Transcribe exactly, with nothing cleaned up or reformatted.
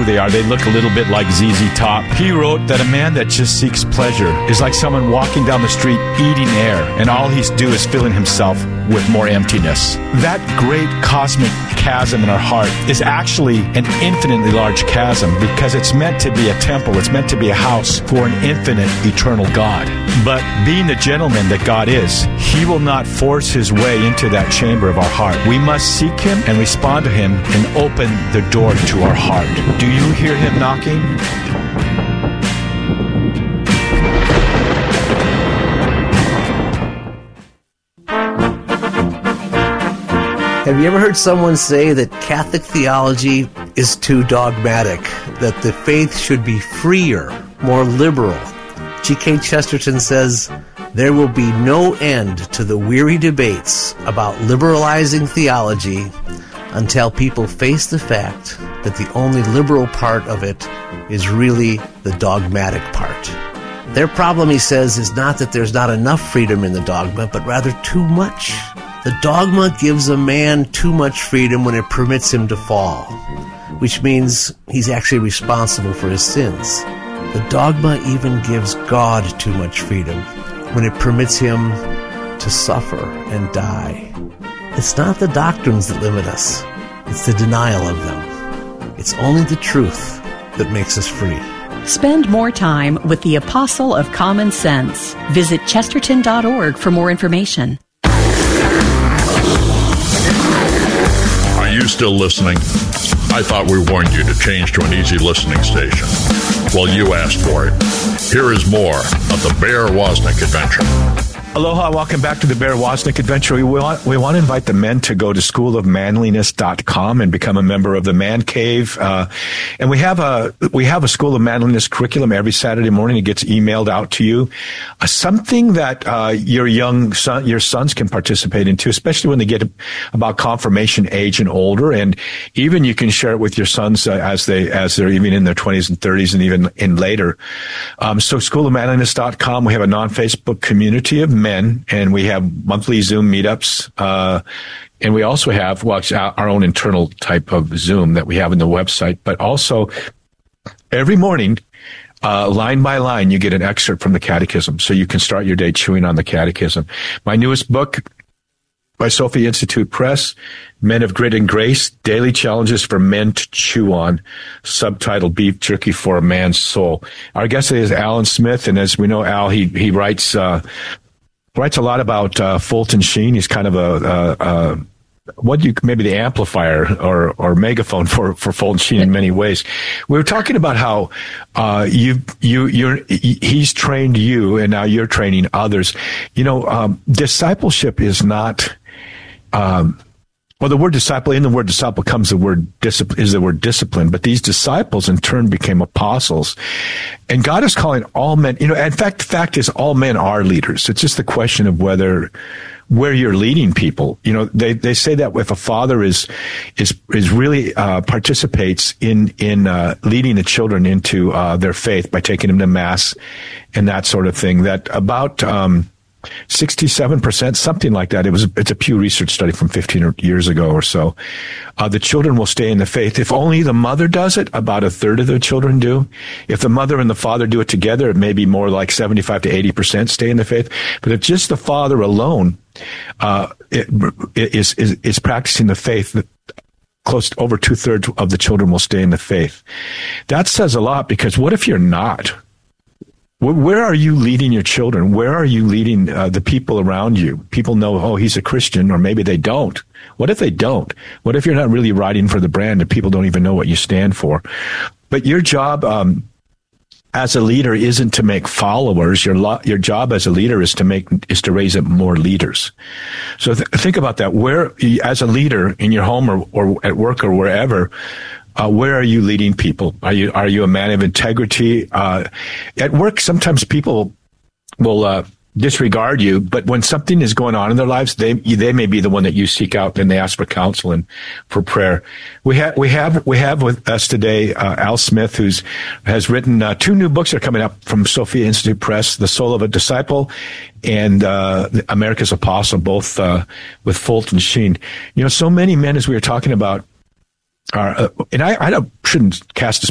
who they are. They look a little bit like Z Z Top. He wrote that a man that just seeks pleasure is like someone walking down the street eating air, and all he's do is filling himself with more emptiness. That great cosmic chasm in our heart is actually an infinitely large chasm because it's meant to be a temple. It's meant to be a house for an infinite, eternal God. But being the gentleman that God is, He will not force His way into that chamber of our heart. We must seek Him and respond to Him and open the door to our heart. Do you hear Him knocking? Have you ever heard someone say that Catholic theology is too dogmatic, that the faith should be freer, more liberal? G K Chesterton says, there will be no end to the weary debates about liberalizing theology until people face the fact that the only liberal part of it is really the dogmatic part. Their problem, he says, is not that there's not enough freedom in the dogma, but rather too much. The dogma gives a man too much freedom when it permits him to fall, which means he's actually responsible for his sins. The dogma even gives God too much freedom when it permits him to suffer and die. It's not the doctrines that limit us, it's the denial of them. It's only the truth that makes us free. Spend more time with the Apostle of Common Sense. Visit chesterton dot org for more information. Are you still listening? I thought we warned you to change to an easy listening station. Well, you asked for it. Here is more of the Bear Wozniak Adventure. Aloha, welcome back to the Bear Wozniak Adventure. We want, we want to invite the men to go to school of manliness dot com and become a member of the Man Cave. Uh, and we have a we have a School of Manliness curriculum every Saturday morning. It gets emailed out to you. Uh, something that uh, your young son, your sons can participate in too, especially when they get about confirmation age and older. And even you can share it with your sons uh, as they as they're even in their twenties and thirties and even in later. Um, so school of manliness dot com. We have a non-Facebook community of men, and we have monthly Zoom meetups, uh, and we also have well, our own internal type of Zoom that we have on the website, but also every morning, uh, line by line, you get an excerpt from the Catechism, so you can start your day chewing on the Catechism. My newest book by Sophia Institute Press, Men of Grit and Grace, Daily Challenges for Men to Chew On, subtitled Beef Jerky for a Man's Soul. Our guest today is Alan Smith, and as we know, Al, he, he writes, uh, writes a lot about, uh, Fulton Sheen. He's kind of a, uh, uh, what you, maybe the amplifier or, or megaphone for, for Fulton Sheen in many ways. We were talking about how, uh, you, you, you're, he's trained you and now you're training others. You know, um, discipleship is not, um, well, the word disciple, in the word disciple comes the word discipline, is the word discipline, but these disciples in turn became apostles. And God is calling all men, you know, in fact, the fact is all men are leaders. It's just the question of whether, where you're leading people. You know, they, they say that if a father is, is, is really, uh, participates in, in, uh, leading the children into, uh, their faith by taking them to mass and that sort of thing, that about, um, sixty-seven percent, something like that. It was, it's a Pew Research study from fifteen years ago or so. Uh, the children will stay in the faith. If only the mother does it, about a third of the children do. If the mother and the father do it together, it may be more like seventy-five to eighty percent stay in the faith. But if just the father alone, uh, it, is, is, is practicing the faith, close to over two thirds of the children will stay in the faith. That says a lot, because what if you're not? Where are you leading your children? Where are you leading uh, the people around you? People know, oh, he's a Christian, or maybe they don't. What if they don't? What if you're not really writing for the brand and people don't even know what you stand for? But your job um, as a leader isn't to make followers. Your lo- your job as a leader is to make is to raise up more leaders. So th- think about that. Where, as a leader in your home or, or at work or wherever, Uh, where are you leading people? Are you, are you a man of integrity? Uh, at work, sometimes people will, uh, disregard you, but when something is going on in their lives, they, they may be the one that you seek out and they ask for counsel and for prayer. We have, we have, we have with us today, uh, Al Smith, who's, has written, uh, two new books that are coming up from Sophia Institute Press, The Soul of a Disciple and, uh, America's Apostle, both, uh, with Fulton Sheen. You know, so many men, as we were talking about, are, uh, and I, I don't, shouldn't cast